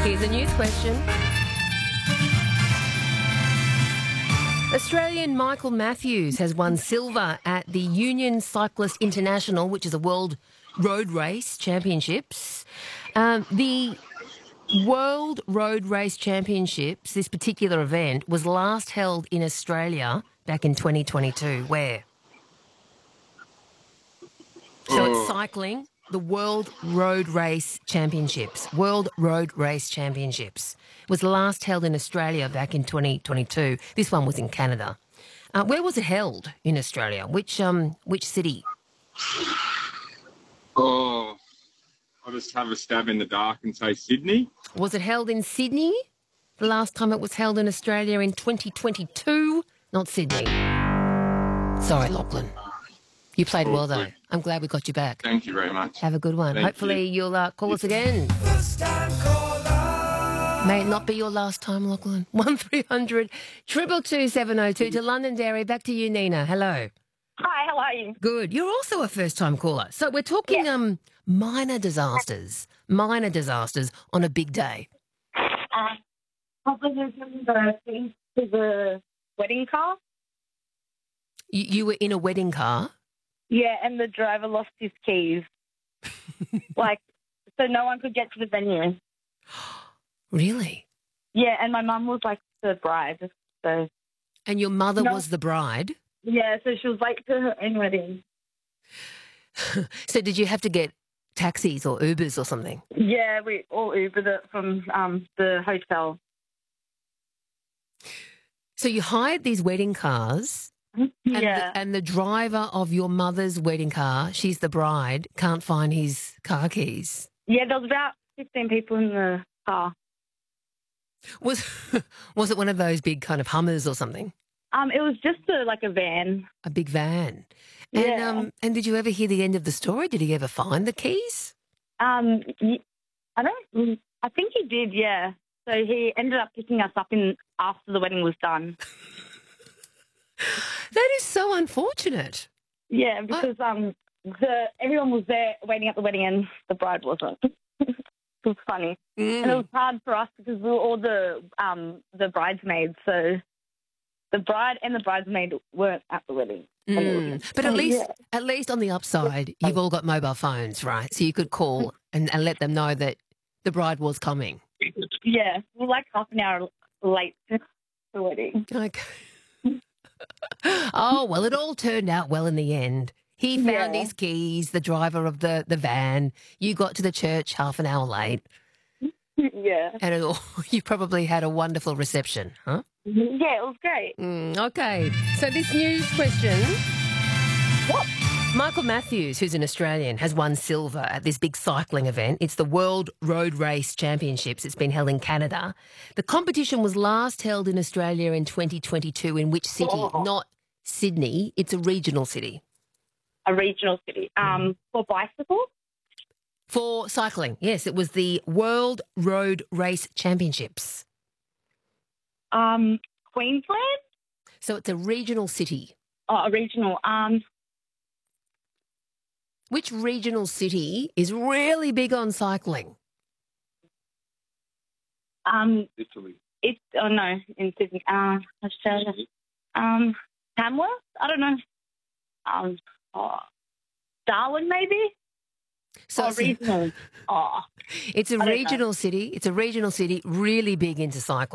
Here's a news question. Australian Michael Matthews has won silver at the Union Cyclist International, which is a world road race championships. The World Road Race Championships, this particular event, was last held in Australia back in 2022. Where? So it's cycling, the World Road Race Championships. World Road Race Championships was last held in Australia back in 2022. This one was in Canada. Where was it held in Australia? Which city? Oh, I'll just have a stab in the dark and say Sydney. Was it held in Sydney? The last time it was held in Australia in 2022? Not Sydney. Sorry, Lachlan. You played well, though. I'm glad we got you back. Thank you very much. Have a good one. Thank Hopefully you'll call us again. May it not be your last time, Lachlan. 1300 222 702 to Londonderry. Back to you, Nina. Hello. Hi, how are you? Good. You're also a first-time caller. So we're talking minor disasters on a big day. Probably the thing to the wedding car. You were in a wedding car? Yeah, and the driver lost his keys. So no one could get to the venue. Really? Yeah, and my mum was like the bride. So. And your mother was the bride? Yeah, so she was late to her own wedding. So did you have to get taxis or Ubers or something? Yeah, we all Ubered it from the hotel. So you hired these wedding cars, and the driver of your mother's wedding car, she's the bride, can't find his car keys. Yeah, there was about 15 people in the car. Was it one of those big kind of Hummers or something? It was just a van. A big van. Yeah. And did you ever hear the end of the story? Did he ever find the keys? I think he did, yeah. So he ended up picking us up after the wedding was done. That is so unfortunate. Yeah, because everyone was there waiting at the wedding and the bride wasn't. It was funny. And it was hard for us because we were all the bridesmaids, so the bride and the bridesmaid weren't at the wedding. But at least on the upside, you've all got mobile phones, right? So you could call and let them know that the bride was coming. Yeah, we're like half an hour late to the wedding. Okay. Oh, well, it all turned out well in the end. He found his keys, the driver of the van. You got to the church half an hour late. Yeah. And you probably had a wonderful reception, huh? Yeah, it was great. Okay. So this news question. What? Michael Matthews, who's an Australian, has won silver at this big cycling event. It's the World Road Race Championships. It's been held in Canada. The competition was last held in Australia in 2022. In which city? Not Sydney. It's a regional city. A regional city. For bicycles? For cycling, yes. It was the World Road Race Championships. Queensland? So it's a regional city. Oh, a regional. Which regional city is really big on cycling? Italy. No, in Sydney. Australia. Tamworth? I don't know. Darwin, maybe? So regional. It's a regional city. It's a regional city, really big into cycling.